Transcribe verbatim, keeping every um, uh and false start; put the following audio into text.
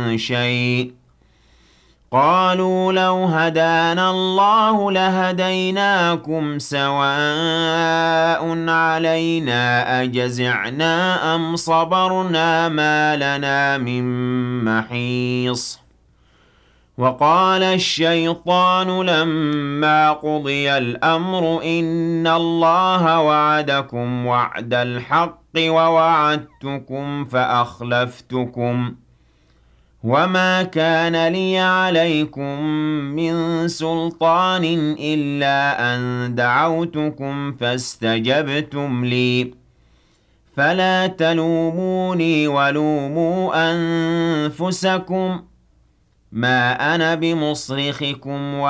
شيء قالوا لو هدانا الله لهديناكم سواء علينا أجزعنا أم صبرنا ما لنا من محيص وقال الشيطان لما قضي الأمر إن الله وعدكم وعد الحق ووعدتكم فأخلفتكم وما كان لي عليكم من سلطان إلا أن دعوتكم فاستجبتم لي فلا تلوموني ولوموا أنفسكم ما أنا بمصرخكم